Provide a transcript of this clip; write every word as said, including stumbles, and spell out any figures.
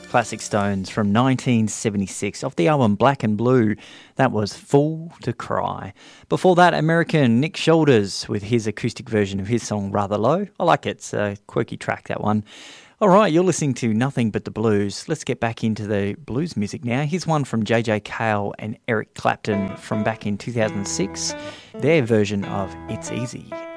Classic Stones from nineteen seventy-six off the album Black and Blue. That was Fool to Cry. Before that, American Nick Shoulders with his acoustic version of his song Rather Low. I like it. It's a quirky track, that one. All right, you're listening to Nothing But the Blues. Let's get back into the blues music now. Here's one from J J Cale and Eric Clapton from back in two thousand six. Their version of It's Easy.